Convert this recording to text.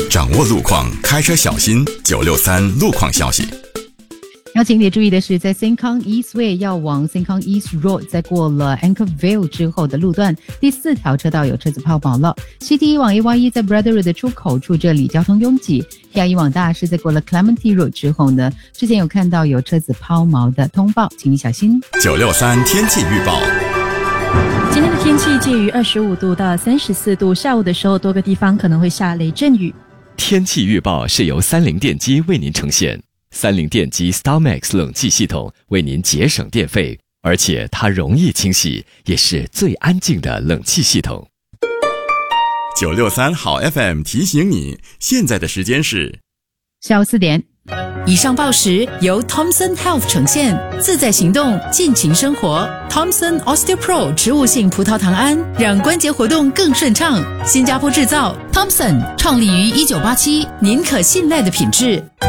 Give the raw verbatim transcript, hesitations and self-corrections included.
掌握路况，开车小心。九六三路况消息。 要请你注意的是，在 Sengkang Eastway 要往 Sengkang East Road， 在过了 Anchorvale 之后的路段，第四条车道有车子抛锚了。C T 一往 A Y E 在 Brotherhood 的出口处，这里交通拥挤。K I 一往大是在过了 Clementi Road 之后呢，之前有看到有车子抛锚的通报，请你小心。 九六三天气预报。 今天的天气介于二十五度到三十四度，下午的时候多个地方可能会下雷阵雨。 天气预报是由三菱电机为您呈现。三菱电机 StarMax 冷气系统为您节省电费，而且它容易清洗，也是最安静的冷气系统。 九六三好 F M 提醒你，现在的时间是下午四点。 以上报时由 Thomson Health 呈现，自在行动，尽情生活。Thomson OsteoPro 植物性葡萄糖胺，让关节活动更顺畅。新加坡制造 ，Thomson 创立于一九八七，您可信赖的品质。